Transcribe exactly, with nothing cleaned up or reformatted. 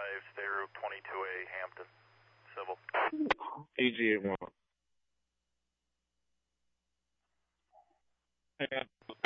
five, State Route twenty-two A, Hampton. Civil. A G eight one.